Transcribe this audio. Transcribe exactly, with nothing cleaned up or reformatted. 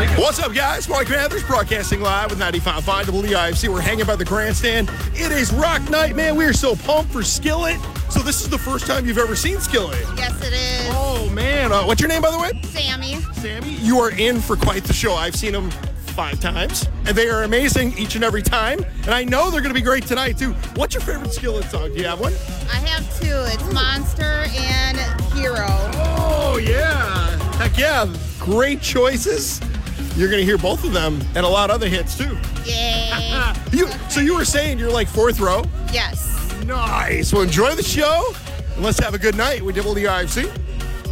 What's up, guys? Mike Mathers broadcasting live with ninety-five point five W I F C. We're hanging by the grandstand. It is Rock Night, man. We are so pumped for Skillet. So this is the first time you've ever seen Skillet. Yes, it is. Oh, man. Uh, what's your name, by the way? Sammy. Sammy, you are in for quite the show. I've seen them five times, and they are amazing each and every time. And I know they're going to be great tonight, too. What's your favorite Skillet song? Do you have one? I have two. It's Monster and Hero. Oh, yeah. Heck yeah. Great choices. You're going to hear both of them and a lot of other hits, too. Yay. you, so you were saying you're like fourth row? Yes. Nice. Well, enjoy the show, and let's have a good night with W I F C.